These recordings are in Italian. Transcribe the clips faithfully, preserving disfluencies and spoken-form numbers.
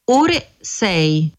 ore sei.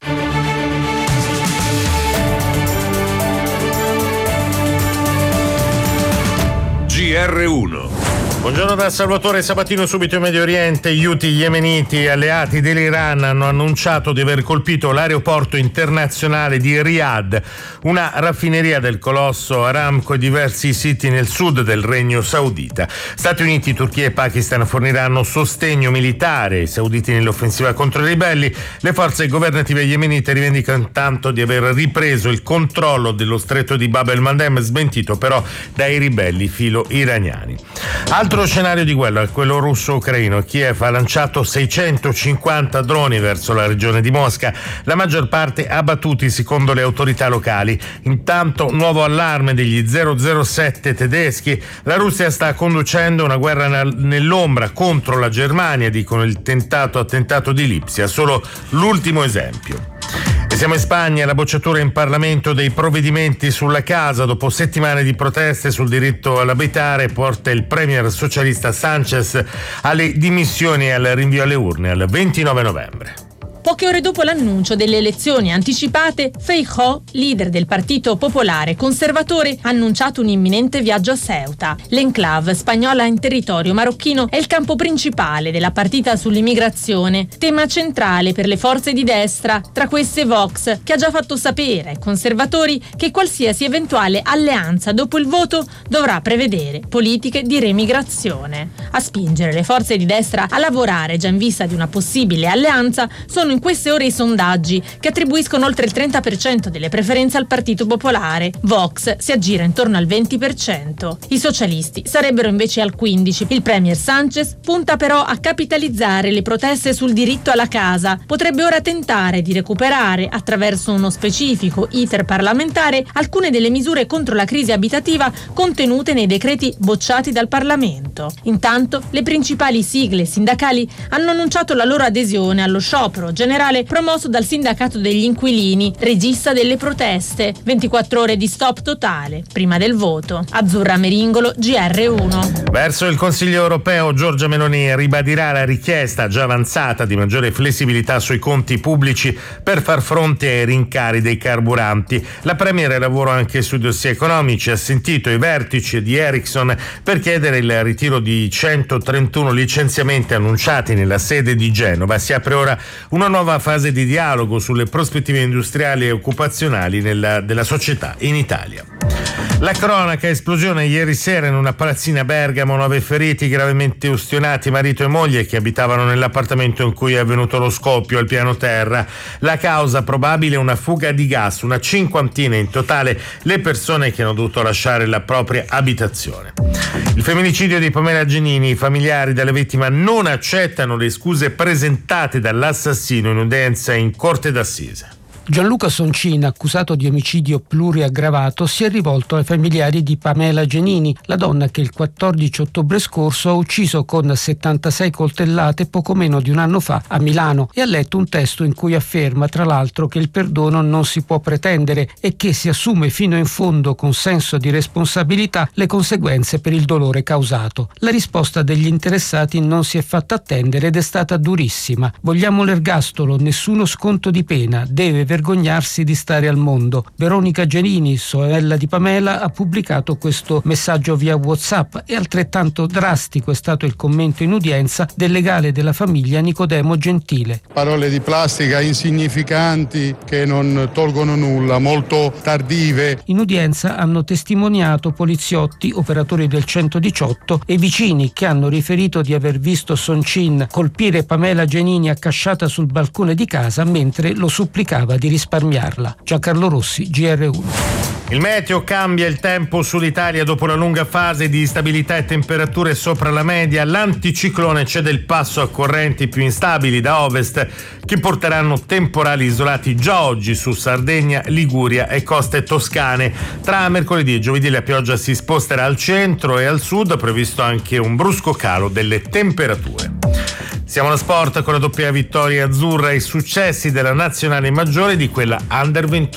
G R uno. Buongiorno da Salvatore Sabatino. Subito in Medio Oriente, gli Houthi yemeniti alleati dell'Iran hanno annunciato di aver colpito l'aeroporto internazionale di Riyadh, una raffineria del colosso Aramco e diversi siti nel sud del Regno Saudita. Stati Uniti, Turchia e Pakistan forniranno sostegno militare ai sauditi nell'offensiva contro i ribelli. Le forze governative yemenite rivendicano intanto di aver ripreso il controllo dello stretto di Bab el-Mandeb, smentito però dai ribelli filo-iraniani. Altro scenario di guerra, quello russo-ucraino. Kiev ha lanciato seicentocinquanta droni verso la regione di Mosca, la maggior parte abbattuti secondo le autorità locali. Intanto, nuovo allarme degli zero zero sette tedeschi. La Russia sta conducendo una guerra nell'ombra contro la Germania, dicono il tentato attentato di Lipsia, solo l'ultimo esempio. E siamo in Spagna, la bocciatura in Parlamento dei provvedimenti sulla casa. Dopo settimane di proteste sul diritto all'abitare, porta il premier socialista Sánchez alle dimissioni e al rinvio alle urne al ventinove novembre. Poche ore dopo l'annuncio delle elezioni anticipate, Feijóo, leader del Partito Popolare Conservatore, ha annunciato un imminente viaggio a Ceuta. L'enclave spagnola in territorio marocchino è il campo principale della partita sull'immigrazione, tema centrale per le forze di destra, tra queste Vox, che ha già fatto sapere ai conservatori che qualsiasi eventuale alleanza dopo il voto dovrà prevedere politiche di remigrazione. A spingere le forze di destra a lavorare già in vista di una possibile alleanza sono in queste ore i sondaggi che attribuiscono oltre il trenta per cento delle preferenze al Partito Popolare. Vox si aggira intorno al venti per cento. I socialisti sarebbero invece al quindici per cento. Il premier Sánchez punta però a capitalizzare le proteste sul diritto alla casa. Potrebbe ora tentare di recuperare, attraverso uno specifico iter parlamentare, alcune delle misure contro la crisi abitativa contenute nei decreti bocciati dal Parlamento. Intanto, le principali sigle sindacali hanno annunciato la loro adesione allo sciopero generale promosso dal sindacato degli inquilini, regista delle proteste. ventiquattro ore di stop totale prima del voto. Azzurra Meringolo, G R uno. Verso il Consiglio europeo, Giorgia Meloni ribadirà la richiesta già avanzata di maggiore flessibilità sui conti pubblici per far fronte ai rincari dei carburanti. La premier lavora anche sui dossier economici, ha sentito i vertici di Ericsson per chiedere il ritiro di centotrentuno licenziamenti annunciati nella sede di Genova. Si apre ora una nuova fase di dialogo sulle prospettive industriali e occupazionali nella, della società in Italia. La cronaca: esplosione ieri sera in una palazzina a Bergamo, nove feriti gravemente ustionati, marito e moglie che abitavano nell'appartamento in cui è avvenuto lo scoppio al piano terra. La causa probabile: una fuga di gas, una cinquantina in totale le persone che hanno dovuto lasciare la propria abitazione. Il femminicidio di Pamela Genini: i familiari della vittima non accettano le scuse presentate dall'assassino in udienza in Corte d'Assise. Gianluca Soncin, accusato di omicidio pluriaggravato, si è rivolto ai familiari di Pamela Genini, la donna che il quattordici ottobre scorso ha ucciso con settantasei coltellate poco meno di un anno fa a Milano, e ha letto un testo in cui afferma tra l'altro che il perdono non si può pretendere e che si assume fino in fondo con senso di responsabilità le conseguenze per il dolore causato. La risposta degli interessati non si è fatta attendere ed è stata durissima. Vogliamo l'ergastolo, nessuno sconto di pena, deve vergognarsi di stare al mondo. Veronica Genini, sorella di Pamela, ha pubblicato questo messaggio via WhatsApp, e altrettanto drastico è stato il commento in udienza del legale della famiglia Nicodemo Gentile. Parole di plastica insignificanti che non tolgono nulla, molto tardive. In udienza hanno testimoniato poliziotti, operatori del centodiciotto e vicini che hanno riferito di aver visto Soncin colpire Pamela Genini accasciata sul balcone di casa mentre lo supplicava di risparmiarla. Giancarlo Rossi, G R uno. Il meteo: cambia il tempo sull'Italia dopo una lunga fase di stabilità e temperature sopra la media. L'anticiclone cede il passo a correnti più instabili da ovest che porteranno temporali isolati già oggi su Sardegna, Liguria e coste toscane. Tra mercoledì e giovedì la pioggia si sposterà al centro e al sud, previsto anche un brusco calo delle temperature. Siamo allo sport con la doppia vittoria azzurra e i successi della nazionale maggiore di quella under ventuno.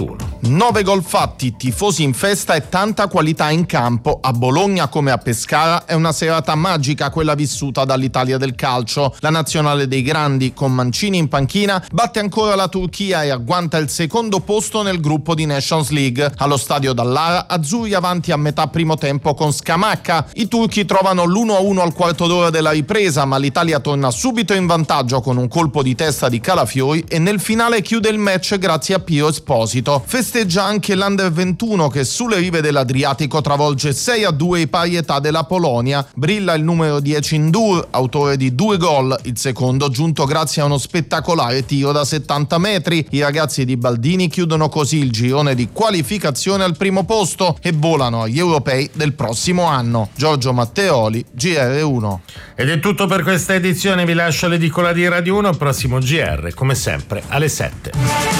Nove gol fatti, tifosi in festa e tanta qualità in campo. A Bologna come a Pescara è una serata magica quella vissuta dall'Italia del calcio. La nazionale dei grandi, con Mancini in panchina, batte ancora la Turchia e agguanta il secondo posto nel gruppo di Nations League. Allo stadio Dallara, azzurri avanti a metà primo tempo con Scamacca. I turchi trovano l'uno a uno al quarto d'ora della ripresa, ma l'Italia torna subito in vantaggio con un colpo di testa di Calafiori e nel finale chiude il match grazie a Pio Esposito. Festeggia anche l'Under ventuno che sulle rive dell'Adriatico travolge sei a due i pari età della Polonia. Brilla il numero dieci Ndur, autore di due gol, il secondo giunto grazie a uno spettacolare tiro da settanta metri. I ragazzi di Baldini chiudono così il girone di qualificazione al primo posto e volano agli europei del prossimo anno. Giorgio Matteoli, G R uno. Ed è tutto per questa edizione, vi lascio all'edicola di Radio uno, prossimo G R come sempre alle sette.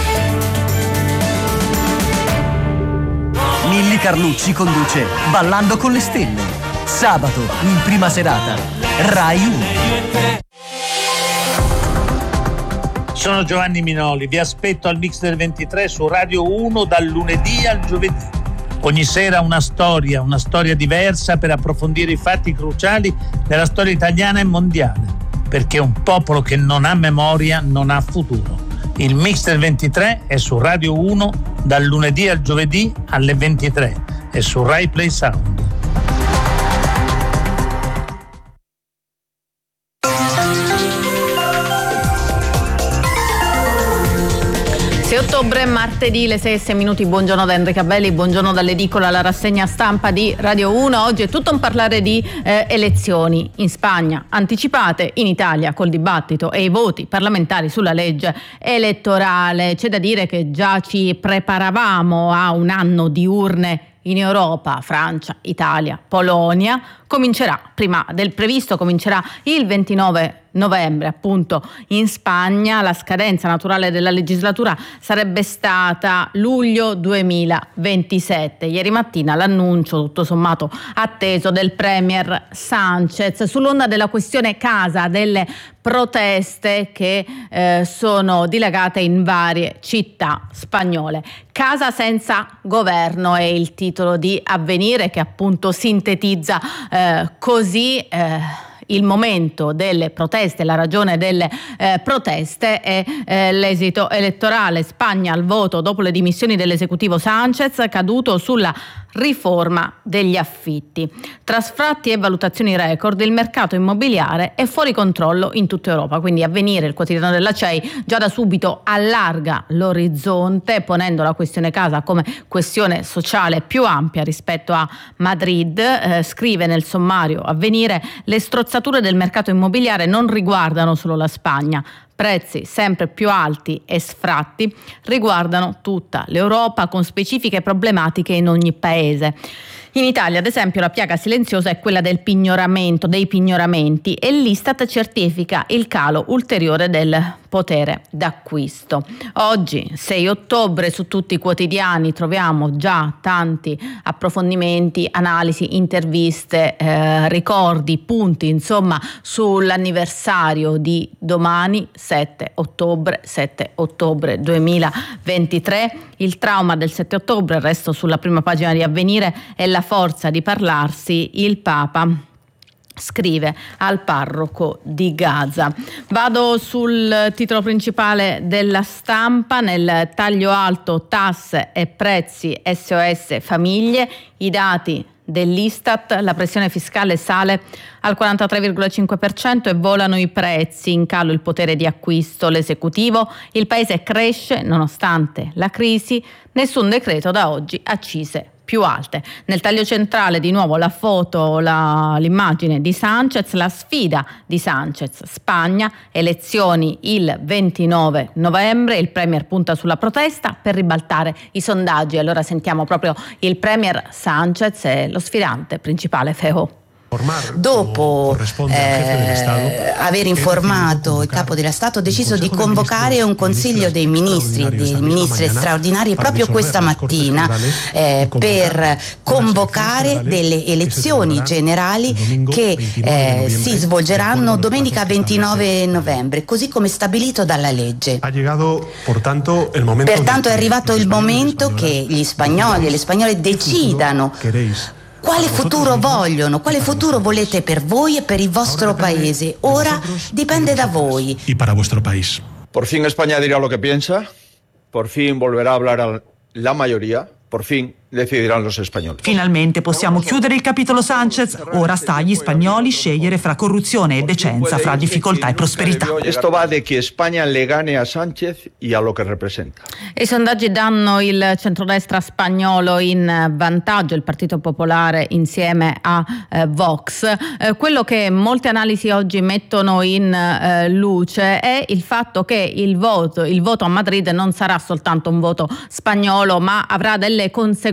Milly Carlucci conduce Ballando con le stelle, sabato in prima serata, Rai uno. Sono Giovanni Minoli, vi aspetto al Mix del ventitré su Radio uno dal lunedì al giovedì. Ogni sera una storia, una storia diversa per approfondire i fatti cruciali della storia italiana e mondiale, perché un popolo che non ha memoria non ha futuro. Il Mix del ventitré è su Radio uno dal lunedì al giovedì alle ventitré e su Rai Play Sound. sei ottobre, martedì, le sei e sei minuti. Buongiorno da Enrica Belli, buongiorno dall'edicola, la rassegna stampa di Radio uno. Oggi è tutto un parlare di eh, elezioni in Spagna, anticipate, in Italia col dibattito e i voti parlamentari sulla legge elettorale. C'è da dire che già ci preparavamo a un anno di urne in Europa, Francia, Italia, Polonia. Comincerà, prima del previsto, comincerà il ventinove novembre appunto in Spagna. La scadenza naturale della legislatura sarebbe stata luglio duemilaventisette. Ieri mattina l'annuncio tutto sommato atteso del premier Sánchez sull'onda della questione casa, delle proteste che eh, sono dilagate in varie città spagnole. Casa senza governo è il titolo di Avvenire, che appunto sintetizza eh, così eh, il momento delle proteste, la ragione delle eh, proteste è eh, l'esito elettorale. Spagna al voto dopo le dimissioni dell'esecutivo Sánchez, caduto sulla riforma degli affitti. Tra sfratti e valutazioni record, il mercato immobiliare è fuori controllo in tutta Europa. Quindi Avvenire, il quotidiano della C E I, già da subito allarga l'orizzonte, ponendo la questione casa come questione sociale più ampia rispetto a Madrid. Eh, scrive nel sommario Avvenire: le strozzature del mercato immobiliare non riguardano solo la Spagna. Prezzi sempre più alti e sfratti riguardano tutta l'Europa, con specifiche problematiche in ogni paese. In Italia, ad esempio, la piaga silenziosa è quella del pignoramento, dei pignoramenti, e l'Istat certifica il calo ulteriore del potere d'acquisto. Oggi, sei ottobre, su tutti i quotidiani troviamo già tanti approfondimenti, analisi, interviste, eh, ricordi, punti, insomma, sull'anniversario di domani, sette ottobre, sette ottobre duemilaventitré. Il trauma del sette ottobre, resto sulla prima pagina di Avvenire, è la forza di parlarsi. Il Papa scrive al parroco di Gaza. Vado sul titolo principale della Stampa. Nel taglio alto, tasse e prezzi, S O S famiglie, i dati dell'Istat, la pressione fiscale sale al quarantatré virgola cinque per cento e volano i prezzi, in calo il potere di acquisto, l'esecutivo, il paese cresce nonostante la crisi, nessun decreto da oggi, accise più alte. Nel taglio centrale di nuovo la foto, la, l'immagine di Sánchez, la sfida di Sánchez, Spagna, elezioni il ventinove novembre, il premier punta sulla protesta per ribaltare i sondaggi. Allora sentiamo proprio il premier Sánchez e lo sfidante principale Feijóo. Dopo eh, aver informato il capo dello Stato, ho deciso di convocare un consiglio dei ministri, dei ministri straordinari proprio questa mattina eh, per convocare delle elezioni generali che eh, si svolgeranno domenica ventinove novembre, così come stabilito dalla legge. Pertanto è arrivato il momento che gli spagnoli e le spagnole decidano quale futuro vogliono, quale futuro volete per voi e per il vostro paese. Ora dipende da voi. Y para vuestro país. Por fin España dirá lo que piensa, por fin volverá a hablar a la mayoría, por fin decideranno los spagnoli. Finalmente possiamo chiudere il capitolo Sanchez, ora sta agli spagnoli scegliere fra corruzione e decenza, fra difficoltà e prosperità. Esto va de que España le gane a Sánchez y a lo que representa. I sondaggi danno il centrodestra spagnolo in vantaggio, il Partito Popolare insieme a eh, Vox. Eh, quello che molte analisi oggi mettono in eh, luce è il fatto che il voto, il voto a Madrid non sarà soltanto un voto spagnolo, ma avrà delle conseguenze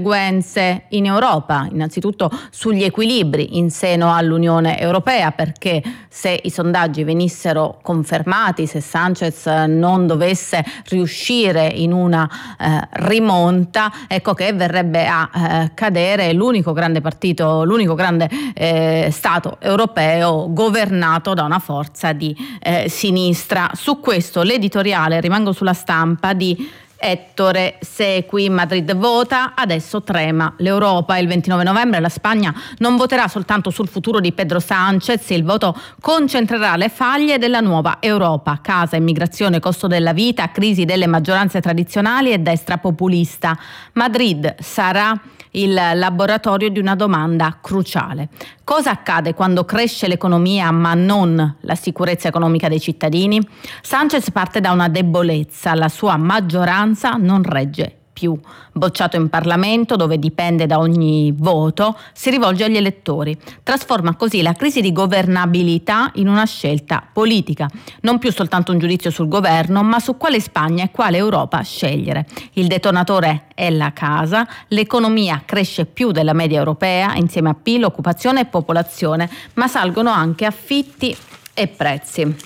in Europa, innanzitutto sugli equilibri in seno all'Unione Europea, perché se i sondaggi venissero confermati, se Sanchez non dovesse riuscire in una eh, rimonta, ecco che verrebbe a eh, cadere l'unico grande partito, l'unico grande eh, Stato europeo governato da una forza di eh, sinistra. Su questo l'editoriale, rimango sulla Stampa, di Ettore Secui: Madrid vota, adesso trema l'Europa. Il ventinove novembre la Spagna non voterà soltanto sul futuro di Pedro Sánchez, il voto concentrerà le faglie della nuova Europa: casa, immigrazione, costo della vita, crisi delle maggioranze tradizionali e destra populista. Madrid sarà il laboratorio di una domanda cruciale: cosa accade quando cresce l'economia ma non la sicurezza economica dei cittadini? Sánchez parte da una debolezza, la sua maggioranza non regge più. Bocciato in Parlamento, dove dipende da ogni voto, si rivolge agli elettori. Trasforma così la crisi di governabilità in una scelta politica, non più soltanto un giudizio sul governo, ma su quale Spagna e quale Europa scegliere. Il detonatore è la casa, l'economia cresce più della media europea insieme a P I L, occupazione e popolazione, ma salgono anche affitti e prezzi.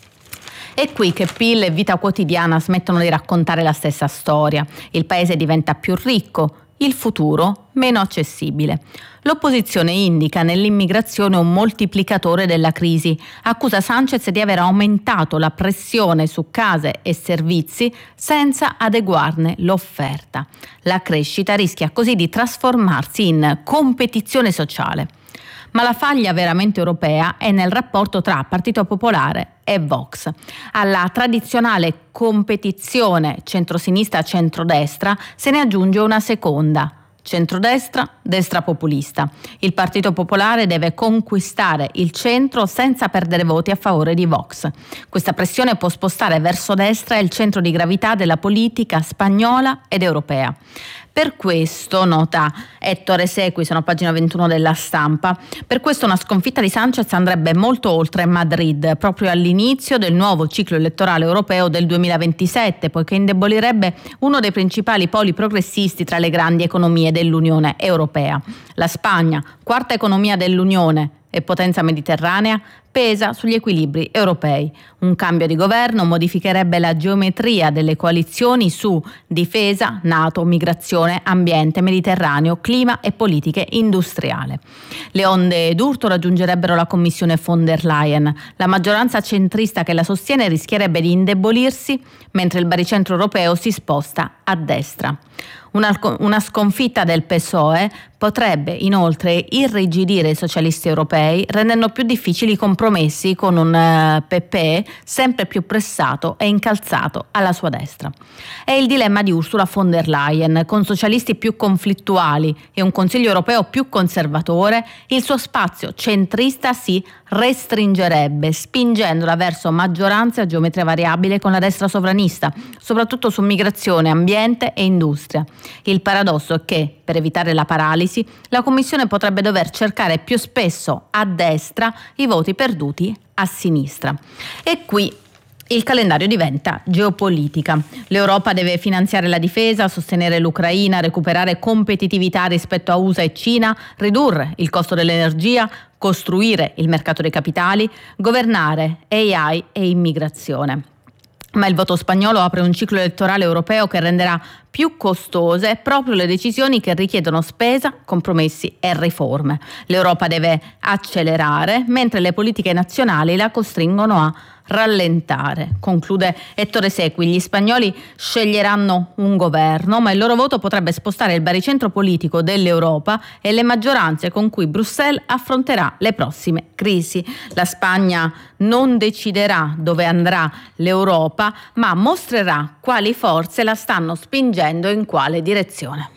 È qui che P I L e vita quotidiana smettono di raccontare la stessa storia. Il paese diventa più ricco, il futuro meno accessibile. L'opposizione indica nell'immigrazione un moltiplicatore della crisi. Accusa Sánchez di aver aumentato la pressione su case e servizi senza adeguarne l'offerta. La crescita rischia così di trasformarsi in competizione sociale. Ma la faglia veramente europea è nel rapporto tra Partito Popolare e Vox. Alla tradizionale competizione centrosinistra-centrodestra se ne aggiunge una seconda: centrodestra, destra populista. Il Partito Popolare deve conquistare il centro senza perdere voti a favore di Vox. Questa pressione può spostare verso destra il centro di gravità della politica spagnola ed europea. Per questo, nota Ettore Secui, sono pagina ventuno della Stampa, per questo una sconfitta di Sánchez andrebbe molto oltre Madrid, proprio all'inizio del nuovo ciclo elettorale europeo del duemilaventisette, poiché indebolirebbe uno dei principali poli progressisti tra le grandi economie dell'Unione Europea. La Spagna, quarta economia dell'Unione e potenza mediterranea, pesa sugli equilibri europei. Un cambio di governo modificherebbe la geometria delle coalizioni su difesa, NATO, migrazione, ambiente, Mediterraneo, clima e politiche industriali. Le onde d'urto raggiungerebbero la Commissione von der Leyen. La maggioranza centrista che la sostiene rischierebbe di indebolirsi, mentre il baricentro europeo si sposta a destra. Una, una sconfitta del P S O E potrebbe inoltre irrigidire i socialisti europei, rendendo più difficili i compromessi con un uh, P P E sempre più pressato e incalzato alla sua destra. È il dilemma di Ursula von der Leyen: con socialisti più conflittuali e un Consiglio europeo più conservatore, il suo spazio centrista si restringerebbe, spingendola verso maggioranze a geometria variabile con la destra sovranista, soprattutto su migrazione, ambiente e industria. Il paradosso è che, per evitare la paralisi, la Commissione potrebbe dover cercare più spesso a destra i voti perduti a sinistra. E qui Il calendario diventa geopolitica. L'Europa deve finanziare la difesa, sostenere l'Ucraina, recuperare competitività rispetto a U S A e Cina, ridurre il costo dell'energia, costruire il mercato dei capitali, governare A I e immigrazione. Ma il voto spagnolo apre un ciclo elettorale europeo che renderà più costose proprio le decisioni che richiedono spesa, compromessi e riforme. L'Europa deve accelerare, mentre le politiche nazionali la costringono a rallentare. Conclude Ettore Secui: gli spagnoli sceglieranno un governo, ma il loro voto potrebbe spostare il baricentro politico dell'Europa e le maggioranze con cui Bruxelles affronterà le prossime crisi. La Spagna non deciderà dove andrà l'Europa, ma mostrerà quali forze la stanno spingendo in quale direzione.